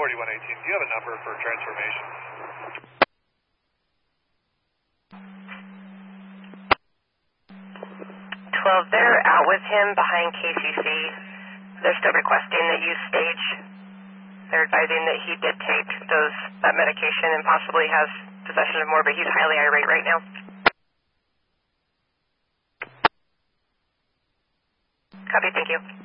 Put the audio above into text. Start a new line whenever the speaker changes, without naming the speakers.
4118, do you have a number for transformations?
12, they're out with him behind KCC. They're still requesting that you stage. They're advising that he did take that medication and possibly has possession of more, but he's highly irate right now. Copy, thank you.